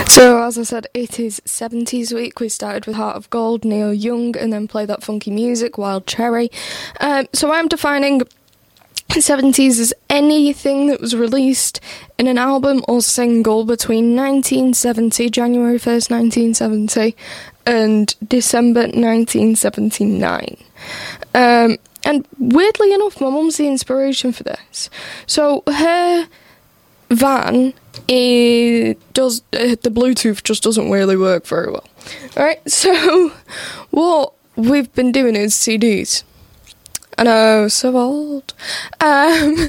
So, as I said, it is 70s week. We started with Heart of Gold, Neil Young, and then Play That Funky Music, Wild Cherry. So I'm defining 70s as anything that was released in an album or single between 1970, January 1st, 1970, and December 1979. And weirdly enough, my mum's the inspiration for this. So her van the Bluetooth just doesn't really work very well. Alright, so what we've been doing is CDs. I know, so old. And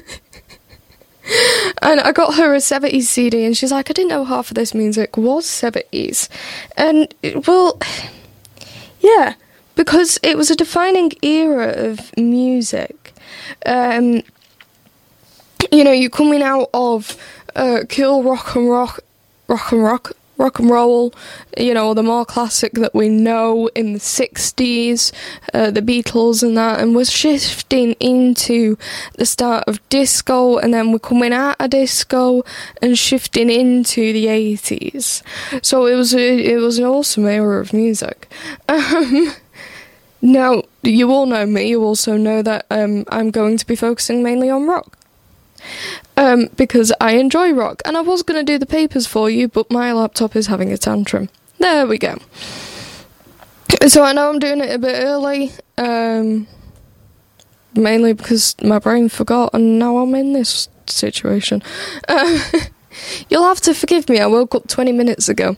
I got her a 70s CD, and she's like, I didn't know half of this music was 70s. And, well, yeah, because it was a defining era of music. You know, you're coming out of cool rock and roll, you know, the more classic that we know in the 60s, the Beatles and that, and we're shifting into the start of disco, and then we're coming out of disco and shifting into the 80s. So it was an awesome era of music. Now, you all know me, you also know that I'm going to be focusing mainly on rock. Because I enjoy rock, and I was going to do the papers for you, but my laptop is having a tantrum. There we go. So I know I'm doing it a bit early, mainly because my brain forgot, and now I'm in this situation. You'll have to forgive me, I woke up 20 minutes ago.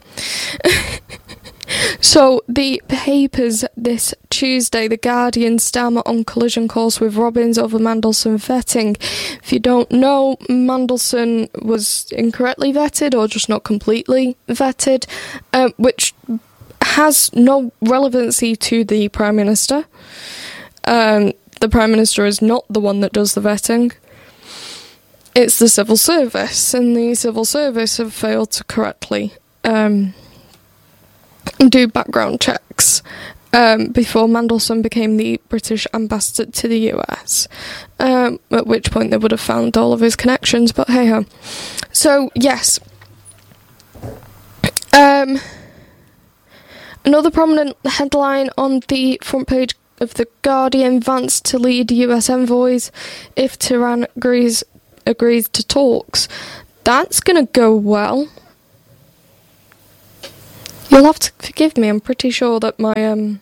So, the papers this Tuesday, The Guardian, Starmer on collision course with Robbins over Mandelson vetting. If you don't know, Mandelson was incorrectly vetted or just not completely vetted, which has no relevancy to the Prime Minister. The Prime Minister is not the one that does the vetting. It's the Civil Service, and the Civil Service have failed to correctly do background checks before Mandelson became the British ambassador to the US, at which point they would have found all of his connections, but hey ho. So, yes. Another prominent headline on the front page of The Guardian: Vance to lead US envoys if Tehran agrees to talks. That's gonna go well. You'll have to forgive me, I'm pretty sure that my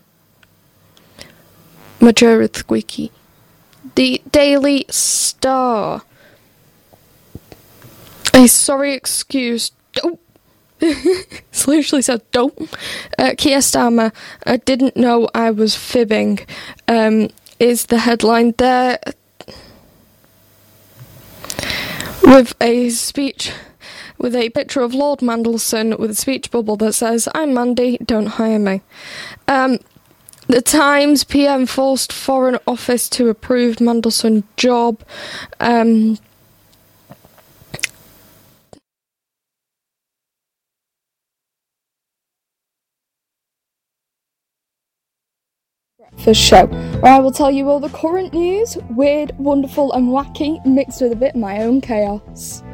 jaw is squeaky. The Daily Star. A sorry excuse. Oh! It's literally said, don't. Keir Starmer, I didn't know I was fibbing, is the headline there. With a speech, with a picture of Lord Mandelson with a speech bubble that says, I'm Mandy, don't hire me. The Times: PM forced Foreign Office to approve Mandelson job. Breakfast show, where I will tell you all the current news, weird, wonderful and wacky, mixed with a bit of my own chaos.